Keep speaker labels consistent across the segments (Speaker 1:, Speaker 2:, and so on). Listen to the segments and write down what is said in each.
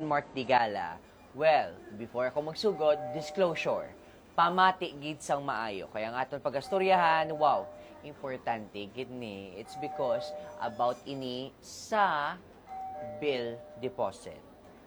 Speaker 1: Mart Digala. Well, before ako magsugod, disclosure. Pamati gid sang maayo. Kaya nga atong pagastoryahan, wow, importante gid ni. It's because about ini sa bill deposit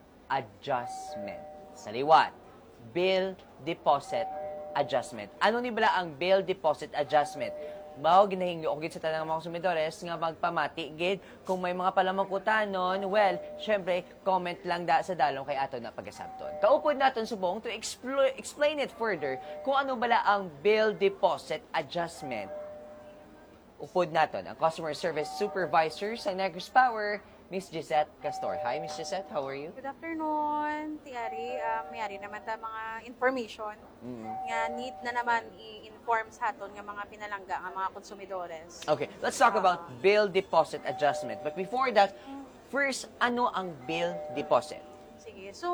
Speaker 1: adjustment. Sa liwat, bill deposit adjustment. Ano ni bala ang bill deposit adjustment? Mao ginahingyo og gid sa tanang mga konsumidores nga magpamati gid kung may mga palamangkutanon. Well, syempre comment lang da sa dalong kay ato na pagasabton. Kaupod naton subong to explain it further kung ano bala ang bill deposit adjustment. Upod naton ang customer service supervisor sa Negros Power, Miss Gisette Castor. Hi, Miss Gisette. How are you?
Speaker 2: Good afternoon, Tiari. Mayari naman ta mga information nga need na naman i-inform sa aton nga mga pinalangga nga mga konsumidores.
Speaker 1: Okay, let's talk about bill deposit adjustment. But before that, first, ano ang bill deposit?
Speaker 2: Sige. So,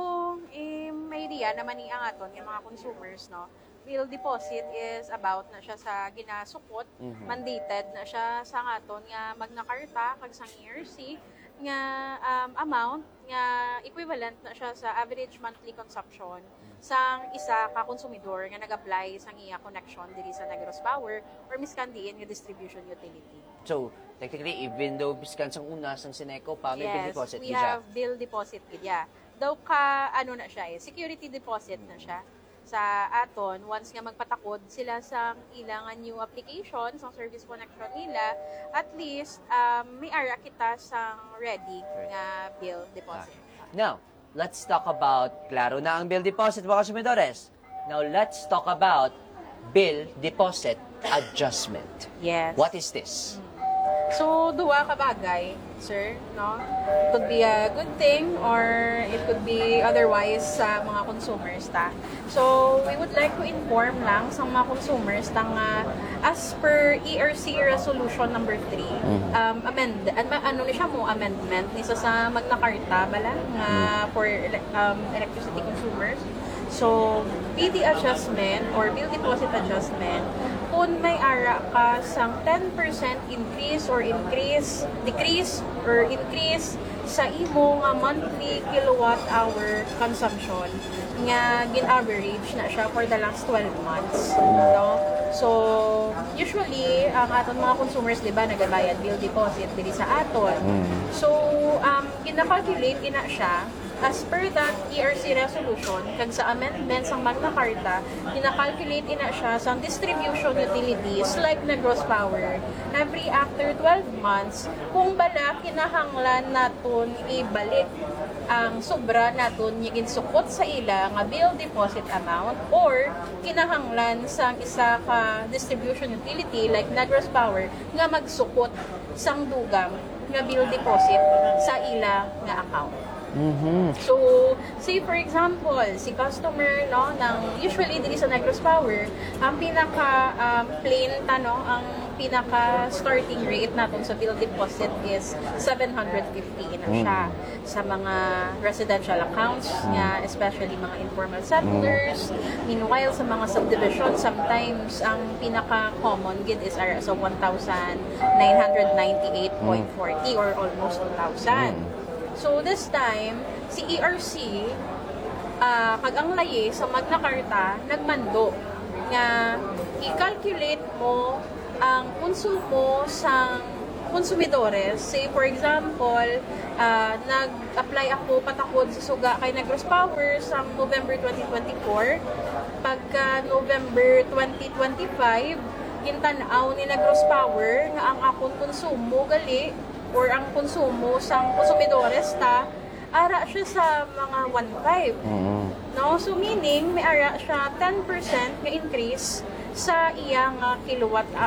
Speaker 2: may idea naman ni ang aton nga mga consumers, no? Bill deposit is about na siya sa ginasukot, mandated na siya sa aton nga Magna Carta kag sang ERC nga amount nga equivalent na siya sa average monthly consumption sang isa ka konsumidor nga nag-apply sang iya connection diri sa Negros Power or miskan diin nga distribution utility.
Speaker 1: So, technically, even though biskan sang una, sang Sineco pa, may bill deposit.
Speaker 2: Yes, we have bill deposit gid ya. Daw ka ano na siya security deposit na siya sa aton once nga magpatakod sila sa ilang new application sa service connection nila, at least may ara kita sang ready nga bill deposit.
Speaker 1: Okay. Now, let's talk about, klaro na ang bill deposit mga konsumidores. Now, let's talk about bill deposit adjustment.
Speaker 2: Yes.
Speaker 1: What is this?
Speaker 2: So, duwa ka bagay, sir, no? It could be a good thing or it could be otherwise sa mga consumers ta. So, we would like to inform lang sa mga consumers ta nga as per ERC Resolution number 3, ano ni siya mo, amendment ni sa Magna Carta bala nga for electricity consumers. So, BD adjustment or bill deposit adjustment, kung may ara ka sang 10% increase or decrease or increase sa imo nga monthly kilowatt hour consumption nga gin-average na siya for the last 12 months. No? So, usually, ang aton mga consumers, di ba, nagabayad bill deposit diri sa aton. So, gina-calculate ina siya as per that ERC resolution, kag sa amendments ng Magna Carta, kina-calculate ina siya sa distribution utilities like Negros Power every after 12 months kung bala kinahanglan naton ibalik ang sobra naton yung ginsukot sa ila nga bill deposit amount or kinahanglan sa isa ka distribution utility like Negros Power nga magsukot sang dugang nga bill deposit sa ila nga account. So, say for example, si customer no ng usually diri sa Negros Power, ang pinaka plain ang pinaka starting rate naton sa bill deposit is 750 na siya sa mga residential accounts nga especially mga informal settlers. Meanwhile sa mga subdivision sometimes ang pinaka common gid is so 1,998.40 or almost 2,000. So this time, si ERC, kag ang layi sa Magna Carta, nagmando nga i-calculate mo ang konsumo sa konsumidores. Say for example, nag-apply ako patakod sa suga kay Negros Power sa November 2024. Pagka November 2025, gintanaw ni Negros Power nga ang akong konsumo gali or ang konsumo sa konsumidores ta ara siya sa mga 1.5. No? So meaning may ara siya 10% nga increase sa iyang kilowatt